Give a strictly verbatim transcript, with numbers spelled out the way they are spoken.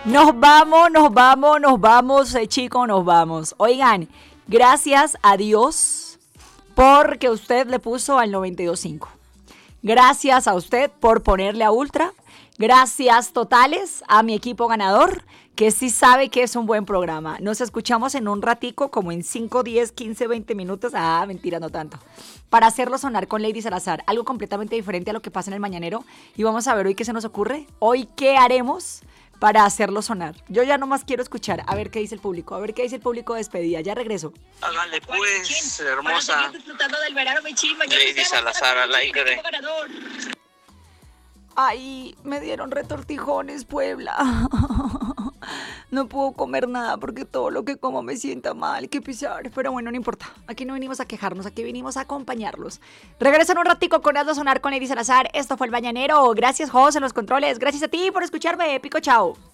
Nos vamos, nos vamos, nos vamos, eh, chicos, nos vamos. Oigan, gracias a Dios porque usted le puso al noventa y dos punto cinco. Gracias a usted por ponerle a Ultra. Gracias totales a mi equipo ganador, que sí sabe que es un buen programa. Nos escuchamos en un ratico, como en cinco, diez, quince, veinte minutos. Ah, mentira, no tanto. Para hacerlo sonar con Lady Salazar. Algo completamente diferente a lo que pasa en el Mañanero. Y vamos a ver hoy qué se nos ocurre. Hoy, ¿qué haremos para hacerlo sonar? Yo ya nomás quiero escuchar. A ver qué dice el público. A ver qué dice el público de despedida. Ya regreso. Hágale pues, hermosa disfrutando del verano, mi chima. Lady Salazar al aire. Ay, me dieron retortijones, Puebla. No puedo comer nada porque todo lo que como me sienta mal, que pisar. Pero bueno, no importa. Aquí no venimos a quejarnos, aquí venimos a acompañarlos. Regresan un ratico con Hazlo Sonar con Lady Salazar. Esto fue El Mañanero. Gracias, José, en los controles. Gracias a ti por escucharme. Pico, chao.